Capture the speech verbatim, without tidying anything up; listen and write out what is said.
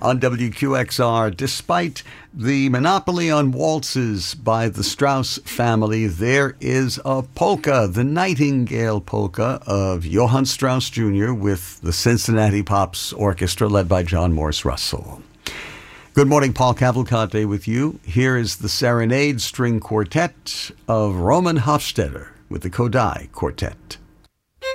on W Q X R. Despite the monopoly on waltzes by the Strauss family, there is a polka, the Nightingale Polka of Johann Strauss Junior with the Cincinnati Pops Orchestra led by John Morris Russell. Good morning, Paul Cavalcante with you. Here is the Serenade String Quartet of Roman Hofstetter with the Kodai Quartet.